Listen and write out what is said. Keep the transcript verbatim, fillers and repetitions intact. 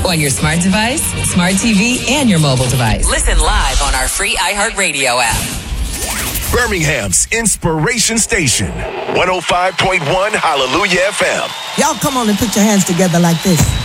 On your smart device, smart T V, and your mobile device. Listen live on our free iHeartRadio app. Birmingham's Inspiration Station, one oh five point one Hallelujah F M. Y'all come on and put your hands together like this.